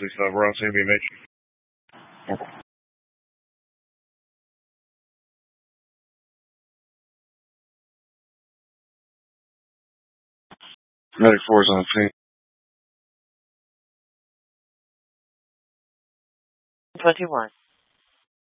we're on same image. Medic 4 is on scene. 21.